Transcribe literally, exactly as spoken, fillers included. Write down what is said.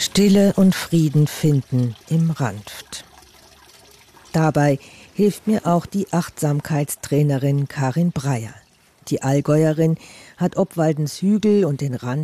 Stille und Frieden finden im Ranft. Dabei hilft mir auch die Achtsamkeitstrainerin Karin Breyer. Die Allgäuerin hat Obwaldens Hügel und den Ranft